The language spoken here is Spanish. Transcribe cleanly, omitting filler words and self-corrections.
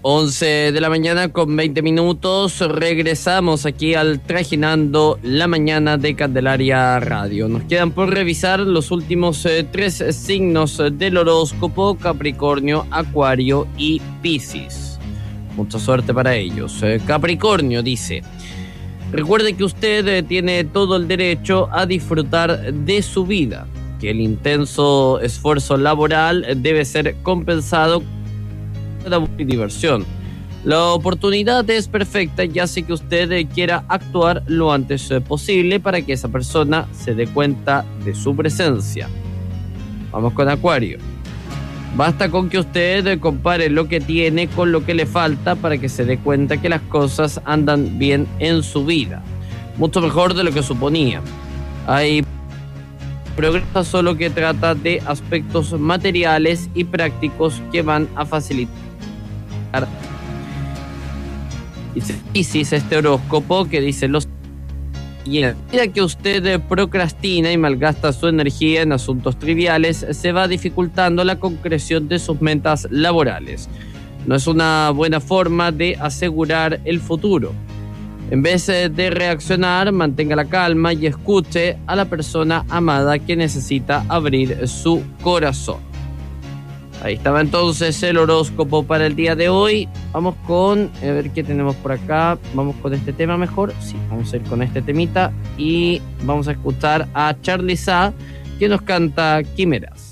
11 de la mañana con 20 minutos, regresamos aquí al Trajinando la Mañana de Candelaria Radio. Nos quedan por revisar los últimos 3 signos del horóscopo: Capricornio, Acuario y Piscis. Mucha suerte para ellos. Capricornio dice: recuerde que usted tiene todo el derecho a disfrutar de su vida, que el intenso esfuerzo laboral debe ser compensado y diversión. La oportunidad es perfecta y hace que usted quiera actuar lo antes posible para que esa persona se dé cuenta de su presencia. Vamos con Acuario. Basta con que usted compare lo que tiene con lo que le falta para que se dé cuenta que las cosas andan bien en su vida, mucho mejor de lo que suponía. Hay progreso solo que trata de aspectos materiales y prácticos que van a facilitar. Dice Piscis este horóscopo, que dice los y a medida que usted procrastina y malgasta su energía en asuntos triviales, se va dificultando la concreción de sus metas laborales. No es una buena forma de asegurar el futuro. En vez de reaccionar, mantenga la calma y escuche a la persona amada que necesita abrir su corazón. Ahí estaba entonces el horóscopo para el día de hoy. Vamos con, a ver qué tenemos por acá. Vamos con este tema mejor. Sí, vamos a ir con este temita y vamos a escuchar a Charly Sa, que nos canta Quimeras.